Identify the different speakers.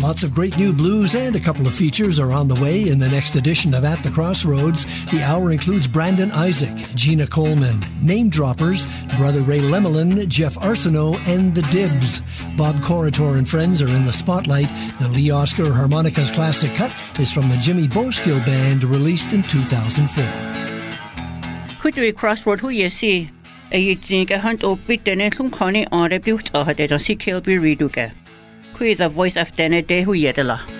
Speaker 1: Lots of great new blues and a couple of features are on the way in the next edition of At the Crossroads. The hour includes Brandon Isaac, Gina Coleman, Name Droppers, Brother Ray Lemelin, Jeff Arsenault, and The Dibs. Bob Corritor and friends are in the spotlight. The Lee Oscar Harmonicas Classic Cut is from the Jimmy Boskill Band, released in 2004.
Speaker 2: Kudri Crossroad hu yesi ay jinga hunt o bitene tlum khani on rebut ahade jasi kelbi reduke. Who is the voice of Dene de hu yedela.